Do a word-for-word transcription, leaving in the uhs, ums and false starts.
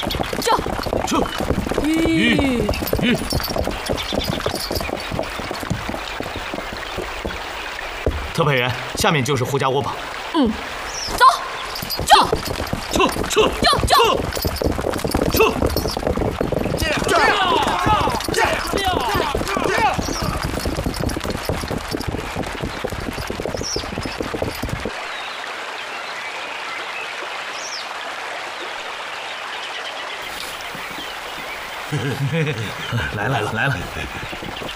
撤！ 撤！ 吁吁！特派员，下面就是胡家窝棚。 嗯，走！撤！ 撤！撤！ 撤！撤！ 撤！ 这样，这样，这样，这样，这样。 来了，来了。